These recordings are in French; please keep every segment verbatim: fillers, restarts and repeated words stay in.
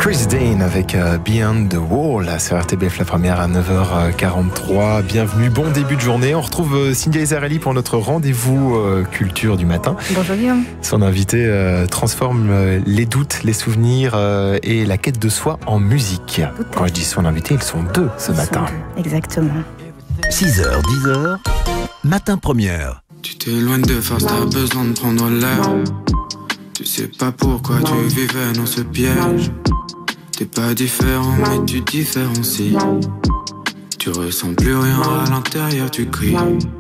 Chris Dane avec euh, Beyond the Wall sur R T B F, la première à neuf heures quarante-trois. Bienvenue, bon début de journée. On retrouve euh, Cynthia Ezarelli pour notre rendez-vous euh, culture du matin. Bonjour Guillaume. Son invité euh, transforme euh, les doutes, les souvenirs euh, et la quête de soi en musique. Quand je dis son invité, ils sont deux ce Ils matin. sont deux, exactement. six heures, dix heures, matin première. Tu t'éloignes de face, t'as besoin de prendre l'air. Tu sais pas pourquoi tu vivais dans ce piège. T'es pas différent mais tu différencies. Tu ressens plus rien à l'intérieur, tu cries.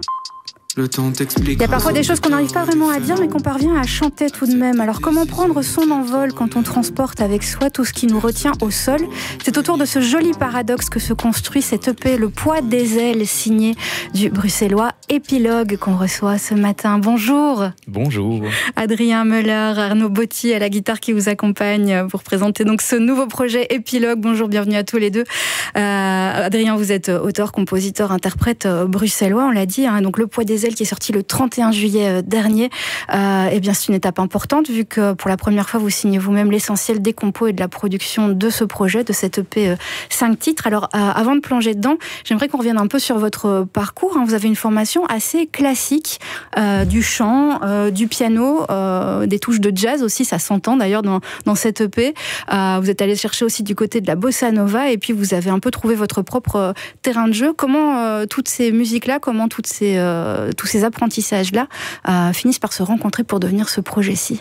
Le temps t'explique. Il y a parfois des choses qu'on n'arrive pas vraiment à dire mais qu'on parvient à chanter tout de même. Alors comment prendre son envol quand on transporte avec soi tout ce qui nous retient au sol? C'est autour de ce joli paradoxe que se construit cette E P Le Poids des ailes, signé du bruxellois Épilogue, qu'on reçoit ce matin. Bonjour. Bonjour. Adrien Müller, Arnaud Botti à la guitare qui vous accompagne pour présenter donc ce nouveau projet Épilogue. Bonjour, bienvenue à tous les deux. Euh, Adrien, vous êtes auteur, compositeur, interprète bruxellois, on l'a dit, hein, donc Le Poids des ailes qui est sorti le trente et un juillet dernier. Euh, eh bien, c'est une étape importante vu que pour la première fois, vous signez vous-même l'essentiel des compos et de la production de ce projet, de cette E P cinq titres. Alors, euh, avant de plonger dedans, j'aimerais qu'on revienne un peu sur votre parcours. Hein. Vous avez une formation assez classique, euh, du chant, euh, du piano, euh, des touches de jazz aussi, ça s'entend d'ailleurs dans, dans cette E P. Euh, vous êtes allé chercher aussi du côté de la bossa nova et puis vous avez un peu trouvé votre propre terrain de jeu. Comment euh, toutes ces musiques-là, comment toutes ces, euh, tous ces apprentissages-là euh, finissent par se rencontrer pour devenir ce projet-ci?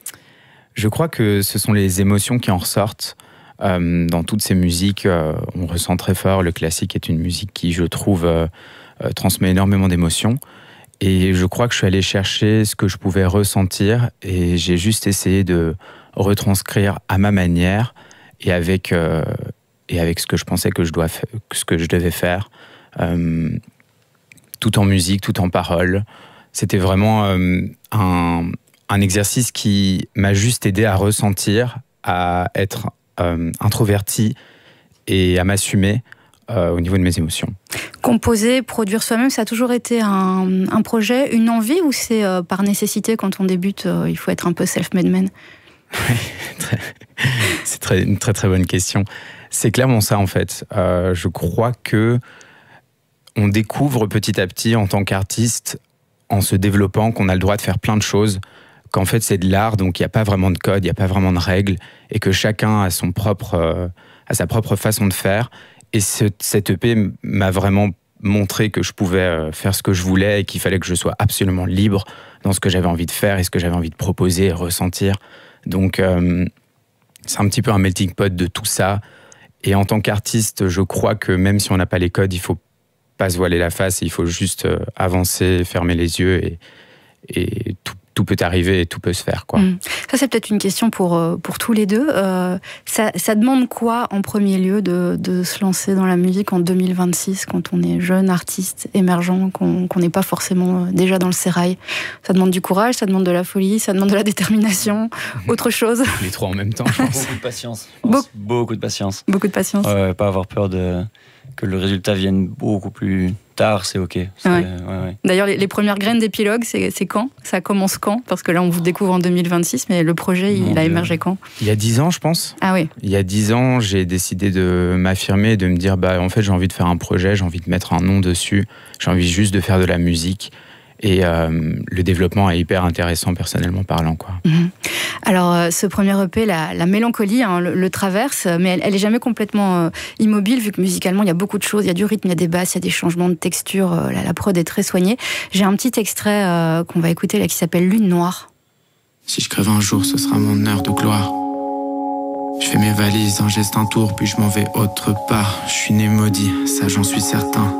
Je crois que ce sont les émotions qui en ressortent. Euh, dans toutes ces musiques, euh, on ressent très fort. Le classique est une musique qui, je trouve, euh, euh, transmet énormément d'émotions. Et je crois que je suis allé chercher ce que je pouvais ressentir et j'ai juste essayé de retranscrire à ma manière et avec, euh, et avec ce que je pensais que je, dois fa- ce que je devais faire. Euh, tout en musique, tout en paroles. C'était vraiment euh, un, un exercice qui m'a juste aidé à ressentir, à être euh, introverti et à m'assumer euh, au niveau de mes émotions. Composer, produire soi-même, ça a toujours été un, un projet, une envie, ou c'est euh, par nécessité quand on débute, euh, il faut être un peu self-made man? Oui, très, c'est très, une très très bonne question. C'est clairement ça en fait. Euh, je crois que on découvre petit à petit en tant qu'artiste, en se développant, qu'on a le droit de faire plein de choses, qu'en fait c'est de l'art, donc il n'y a pas vraiment de code, il n'y a pas vraiment de règles, et que chacun a, son propre, euh, a sa propre façon de faire. Et ce, cette E P m'a vraiment montré que je pouvais euh, faire ce que je voulais et qu'il fallait que je sois absolument libre dans ce que j'avais envie de faire et ce que j'avais envie de proposer et ressentir. Donc euh, c'est un petit peu un melting pot de tout ça. Et en tant qu'artiste, je crois que même si on n'a pas les codes, il faut pas se voiler la face, il faut juste euh, avancer, fermer les yeux et, et tout, tout peut arriver et tout peut se faire, quoi. Mmh. Ça, c'est peut-être une question pour, euh, pour tous les deux. Euh, ça, ça demande quoi, en premier lieu, de, de se lancer dans la musique en deux mille vingt-six, quand on est jeune, artiste, émergent, qu'on qu'on n'est pas forcément déjà dans le sérail? Ça demande du courage, ça demande de la folie, ça demande de la détermination, autre chose? Les trois en même temps, je pense. Beaucoup de patience. Je pense. Be- Beaucoup de patience. Beaucoup de patience. Ouais, pas avoir peur de que le résultat vienne beaucoup plus tard, c'est ok. C'est, Ouais. ouais, ouais. D'ailleurs, les, les premières graines d'Épilogue, c'est, c'est quand? Ça commence quand? Parce que là, on vous découvre en deux mille vingt-six, mais le projet, il, Mon il a Dieu. émergé quand? Il y a dix ans, je pense. Ah oui. Il y a dix ans, j'ai décidé de m'affirmer et de me dire, bah, en fait, j'ai envie de faire un projet, j'ai envie de mettre un nom dessus, j'ai envie juste de faire de la musique. Et euh, le développement est hyper intéressant, personnellement parlant, quoi. Mmh. Alors, euh, ce premier E P, la, la mélancolie, hein, le, le traverse, mais elle, elle est jamais complètement euh, immobile, vu que musicalement, il y a beaucoup de choses. Il y a du rythme, il y a des basses, il y a des changements de texture. Euh, la, la prod est très soignée. J'ai un petit extrait euh, qu'on va écouter là, qui s'appelle Lune Noire. Si je crève un jour, ce sera mon heure de gloire. Je fais mes valises, un geste, un tour, puis je m'en vais autre part. Je suis né maudit, ça j'en suis certain.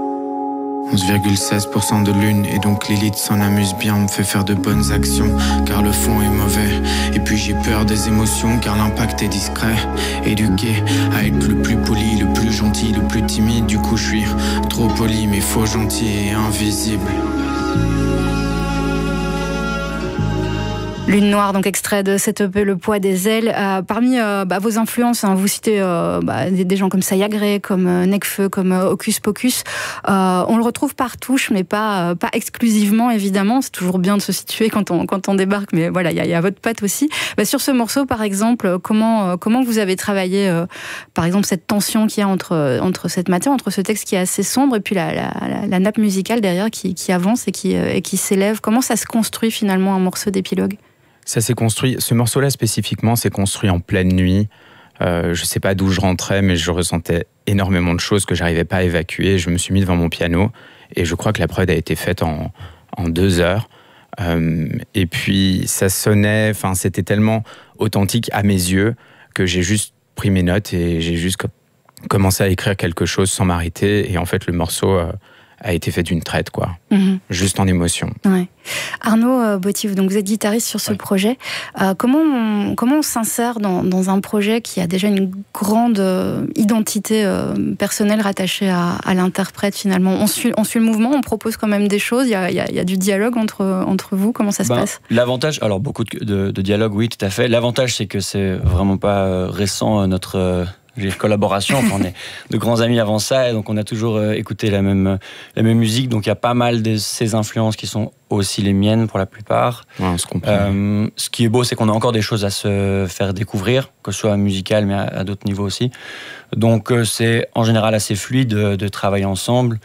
onze virgule seize pour cent de lune, et donc l'élite s'en amuse bien, me fait faire de bonnes actions, car le fond est mauvais. Et puis j'ai peur des émotions, car l'impact est discret. Éduqué à être le plus poli, le plus gentil, le plus timide. Du coup je suis trop poli, mais faux gentil et invisible. Lune Noire, donc extrait de cette E P Le Poids des Ailes. Euh, parmi euh, bah, vos influences, hein, vous citez euh, bah, des, des gens comme Sayagré, comme euh, Nekfeu, comme euh, Hocus Pocus. Euh, on le retrouve par touche, mais pas, euh, pas exclusivement, évidemment. C'est toujours bien de se situer quand on, quand on débarque, mais voilà, il y, y a votre patte aussi. Bah, sur ce morceau, par exemple, comment, euh, comment vous avez travaillé, euh, par exemple, cette tension qu'il y a entre, entre cette matière, entre ce texte qui est assez sombre, et puis la, la, la, la nappe musicale derrière qui, qui avance et qui, euh, et qui s'élève. Comment ça se construit finalement un morceau d'épilogue ? Ça s'est construit, ce morceau-là spécifiquement, s'est construit en pleine nuit. Euh, je ne sais pas d'où je rentrais, mais je ressentais énormément de choses que je n'arrivais pas à évacuer. Je me suis mis devant mon piano et je crois que la prod a été faite en, en deux heures. Euh, et puis ça sonnait, enfin c'était tellement authentique à mes yeux que j'ai juste pris mes notes et j'ai juste commencé à écrire quelque chose sans m'arrêter. Et en fait, le morceau euh, a été fait d'une traite, quoi. Mmh. Juste en émotion. Ouais. Arnaud euh, Botti, donc vous êtes guitariste sur ce ouais. projet. Euh, comment, on, comment on s'insère dans, dans un projet qui a déjà une grande euh, identité euh, personnelle rattachée à, à l'interprète finalement? On suit, on suit le mouvement, on propose quand même des choses, il y a, il y a, il y a du dialogue entre, entre vous, comment ça se ben, passe? L'avantage, alors beaucoup de, de, de dialogue, oui, tout à fait. L'avantage, c'est que c'est vraiment pas euh, récent euh, notre... Euh, J'ai collaboration, enfin, on est de grands amis avant ça, et donc on a toujours euh, écouté la même, la même musique, donc il y a pas mal de ces influences qui sont aussi les miennes pour la plupart. Ouais, on se comprend. Euh, ce qui est beau, c'est qu'on a encore des choses à se faire découvrir, que ce soit musical, mais à, à d'autres niveaux aussi. Donc euh, c'est en général assez fluide de, de travailler ensemble.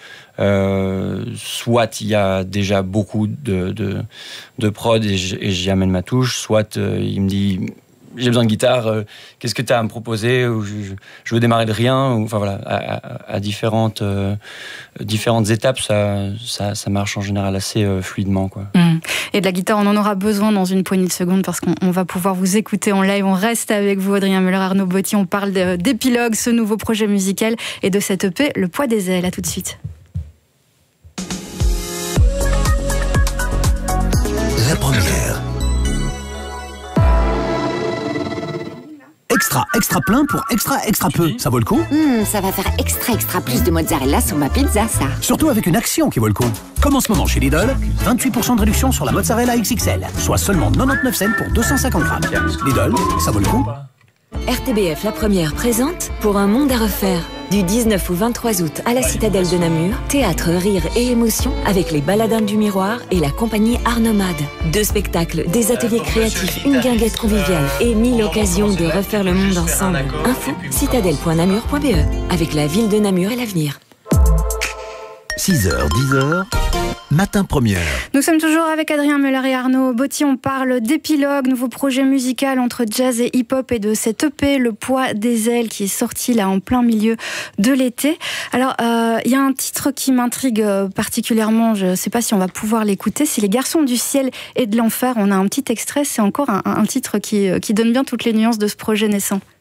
Euh, soit il y a déjà beaucoup de, de, de prod et j'y amène ma touche, soit euh, il me dit... j'ai besoin de guitare, euh, qu'est-ce que tu as à me proposer, ou je, je veux démarrer de rien, ou, enfin voilà, à, à, à différentes, euh, différentes étapes, ça, ça, ça marche en général assez euh, fluidement, quoi. Mmh. Et de la guitare, on en aura besoin dans une poignée de secondes parce qu'on on va pouvoir vous écouter en live. On reste avec vous, Adrien Müller, Arnaud Botti. On parle de, d'épilogue, ce nouveau projet musical, et de cette E P, Le Poids des Ailes. À tout de suite. La première. Extra, extra plein pour extra, extra peu. Ça vaut le coup? Mmh, ça va faire extra, extra plus de mozzarella sur ma pizza, ça. Surtout avec une action qui vaut le coup. Comme en ce moment chez Lidl, vingt-huit pour cent de réduction sur la mozzarella X X L, soit seulement quatre-vingt-dix-neuf cents pour deux cent cinquante grammes. Lidl, ça vaut le coup. R T B F La Première présente Pour un monde à refaire. Du dix-neuf au vingt-trois août à la Citadelle de Namur, théâtre, rire et émotion avec les Baladins du Miroir et la compagnie Art Nomade. Deux spectacles, des ateliers créatifs, une guinguette conviviale et mille occasions de refaire le monde ensemble. Info citadelle point namur point b e avec la ville de Namur et l'avenir. six heures, dix heures, matin première. Nous sommes toujours avec Adrien Müller et Arnaud Botti. On parle d'épilogue, nouveau projet musical entre jazz et hip-hop, et de cette E P, Le Poids des Ailes, qui est sorti là en plein milieu de l'été. Alors, il euh, y a un titre qui m'intrigue particulièrement, je ne sais pas si on va pouvoir l'écouter, c'est Les Garçons du Ciel et de l'Enfer. On a un petit extrait, c'est encore un, un titre qui, qui donne bien toutes les nuances de ce projet naissant.